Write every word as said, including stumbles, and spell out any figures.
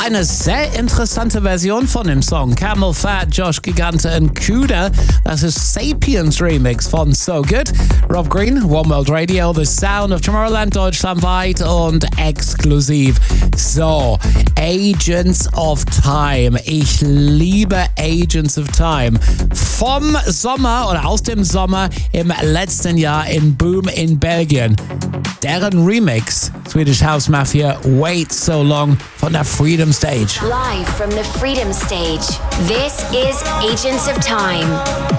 eine sehr interessante Version von dem Song. Camel Fat, Josh Gigante und Cuda. Das ist Sapiens Remix von So Good. Rob Green, One World Radio, The Sound of Tomorrowland, deutschlandweit und exklusiv. So, Agents of Time. Ich liebe Agents of Time. Vom Sommer oder aus dem Sommer im letzten Jahr in Boom in Belgien. Deren Remix, Swedish House Mafia, Wait So Long von der Freedom Stage. Live from the Freedom Stage, this is Agents of Time.